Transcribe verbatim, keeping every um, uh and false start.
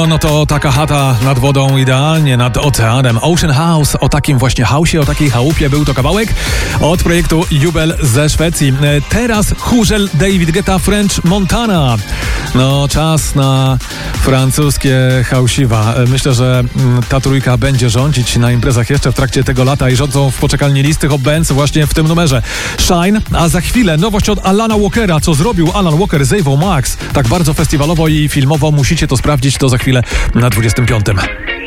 No to taka chata nad wodą, idealnie nad oceanem. Ocean House, o takim właśnie hausie, o takiej chałupie był to kawałek od projektu Jubel ze Szwecji. Teraz chórzel David Guetta, French Montana. No czas na francuskie hausiwa. Myślę, że ta trójka będzie rządzić na imprezach jeszcze w trakcie tego lata i rządzą w poczekalni listy Hot Bands właśnie w tym numerze. Shine, a za chwilę nowość od Alana Walkera. Co zrobił Alan Walker z Avo Max? Tak bardzo festiwalowo i filmowo musicie to sprawdzić, to za chwilę na dwudziestym piątym.